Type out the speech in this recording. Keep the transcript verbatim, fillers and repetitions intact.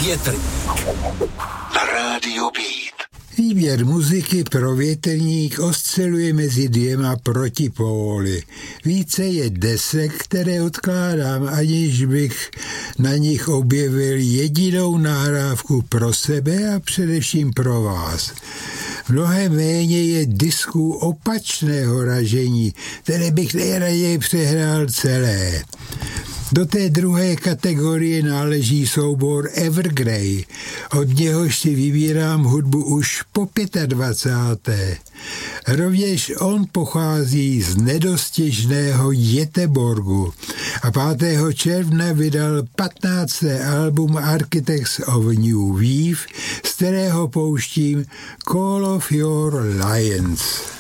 Větr na rádiu Beat. Výběr muziky pro Větrník osciluje mezi dvěma protipóly. Více je desek, které odkládám, aniž bych na nich objevil jedinou nahrávku pro sebe a především pro vás. Mnohem méně je disků opačného ražení, které bych nejraději přehrál celé. Do té druhé kategorie náleží soubor Evergrey, od něhož si vybírám hudbu už po dvacáté páté Rovněž on pochází z nedostižného Göteborgu a pátého června vydal patnácté album Architects of New Wave, z kterého pouštím Call of Your Lions.